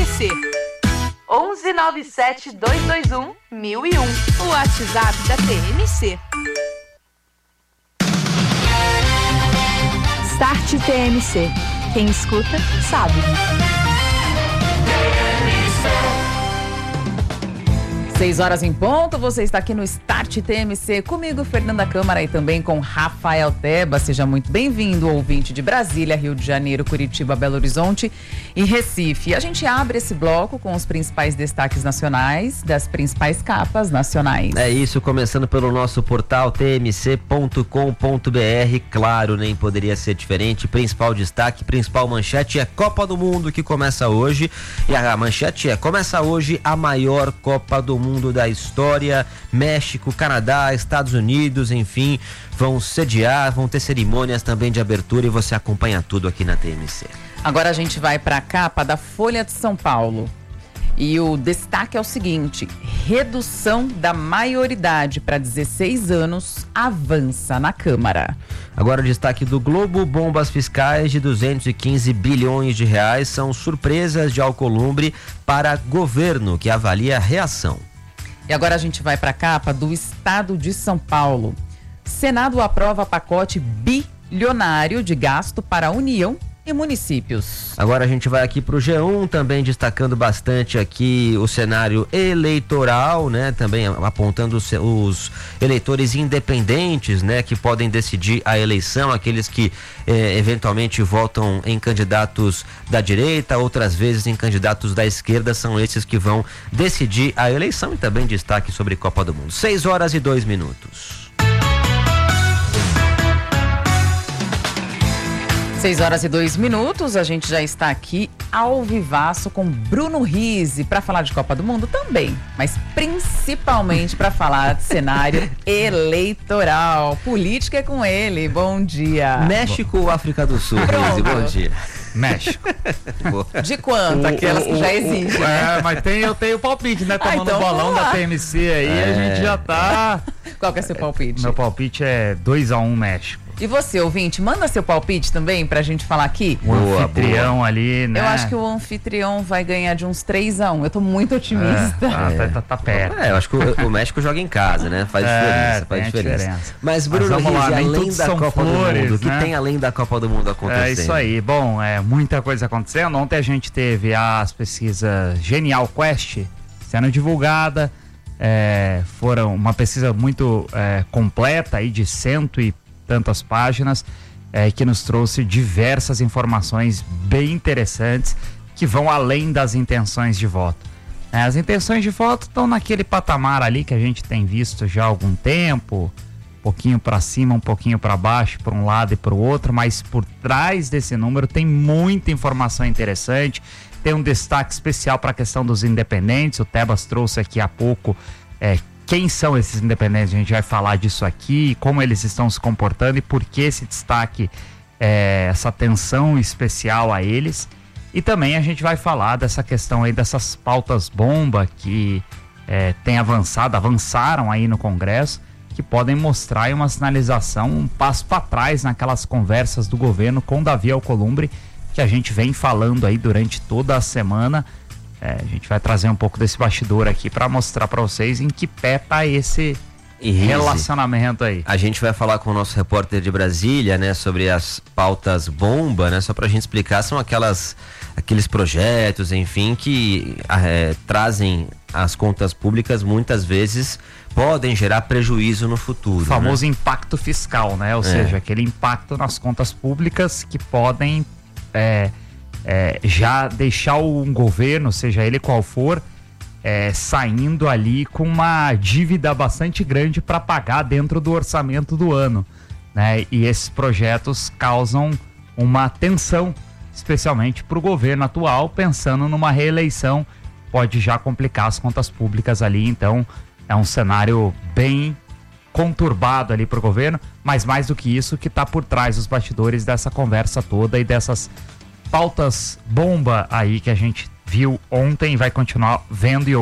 TMC. 1197-221-1001. O WhatsApp da TMC. Start TMC. Quem escuta, sabe. 6 horas em ponto, você está aqui no Start TMC, comigo, Fernanda Câmara, e também com Rafael Teba. Seja muito bem-vindo, ouvinte de Brasília, Rio de Janeiro, Curitiba, Belo Horizonte e Recife. A gente abre esse bloco com os principais destaques nacionais das principais capas nacionais. É isso, começando pelo nosso portal tmc.com.br. Claro, nem poderia ser diferente. Principal destaque, principal manchete é Copa do Mundo, que começa hoje. E a manchete é: começa hoje a maior Copa do Mundo da história. México, Canadá, Estados Unidos, enfim, vão sediar, vão ter cerimônias também de abertura, e você acompanha tudo aqui na TMC. Agora a gente vai para a capa da Folha de São Paulo. E o destaque é o seguinte: redução da maioridade para 16 anos avança na Câmara. Agora o destaque do Globo: bombas fiscais de 215 bilhões de reais são surpresas de Alcolumbre para governo, que avalia a reação. E agora a gente vai para a capa do Estado de São Paulo. Senado aprova pacote bilionário de gasto para a União e municípios. Agora a gente vai aqui pro G1, também destacando bastante aqui o cenário eleitoral, né? Também apontando os eleitores independentes, né? Que podem decidir a eleição, aqueles que eventualmente votam em candidatos da direita, outras vezes em candidatos da esquerda, são esses que vão decidir a eleição. E também destaque sobre Copa do Mundo. 6 horas e 2 minutos. 6 horas e 2 minutos, a gente já está aqui ao vivaço com Bruno Rizzi para falar de Copa do Mundo também, mas principalmente para falar de cenário eleitoral. Política é com ele, bom dia. México ou África do Sul, Rizzi, bom dia. México. De quanto? Aquelas que já existem, né? Mas eu tenho palpite, né? Tomando então o bolão da TMC aí, a gente já tá... Qual que é seu palpite? Meu palpite é 2-1 México. E você, ouvinte, manda seu palpite também pra gente falar aqui. O anfitrião ali, né? Eu acho que o anfitrião vai ganhar de uns 3-1. Eu tô muito otimista. Tá perto. Eu acho que o México joga em casa, né? Faz diferença. Mas Bruno Rizzi, além da Copa do Mundo, o que tem além da Copa do Mundo acontecendo? É isso aí. Bom, muita coisa acontecendo. Ontem a gente teve as pesquisas Genial Quest sendo divulgada. Foram uma pesquisa muito completa aí, de 100 e tantas páginas, que nos trouxe diversas informações bem interessantes que vão além das intenções de voto. As intenções de voto estão naquele patamar ali que a gente tem visto já há algum tempo, um pouquinho para cima, um pouquinho para baixo, para um lado e para o outro, mas por trás desse número tem muita informação interessante. Tem um destaque especial para a questão dos independentes. O Tebas trouxe aqui há pouco quem são esses independentes. A gente vai falar disso aqui, como eles estão se comportando e por que esse destaque, essa atenção especial a eles. E também a gente vai falar dessa questão aí dessas pautas bomba que avançaram aí no Congresso, que podem mostrar aí uma sinalização, um passo para trás naquelas conversas do governo com Davi Alcolumbre, que a gente vem falando aí durante toda a semana. A gente vai trazer um pouco desse bastidor aqui para mostrar para vocês em que pé tá esse relacionamento aí. A gente vai falar com o nosso repórter de Brasília, né, sobre as pautas bomba, né, só pra gente explicar, são aqueles projetos, enfim, que trazem as contas públicas, muitas vezes podem gerar prejuízo no futuro. O famoso impacto fiscal, né, ou seja, aquele impacto nas contas públicas que podem já deixar um governo, seja ele qual for, saindo ali com uma dívida bastante grande para pagar dentro do orçamento do ano, né? E esses projetos causam uma tensão, especialmente para o governo atual, pensando numa reeleição, pode já complicar as contas públicas ali. Então é um cenário bem conturbado ali para o governo, mas mais do que isso, que está por trás dos bastidores dessa conversa toda e dessas pautas bomba aí que a gente viu ontem e vai continuar vendo e